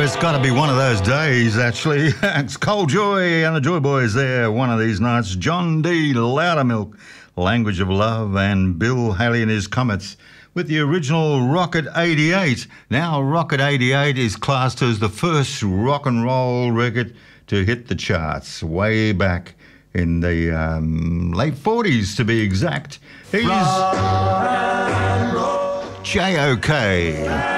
it's got to be one of those days, actually. It's Cold Joy and the Joy Boys there one of these nights. John D. Loudermilk, Language of Love, and Bill Haley and his Comets with the original Rocket 88. Now, Rocket 88 is classed as the first rock and roll record to hit the charts way back in the late 40s, to be exact. He's J.O.K.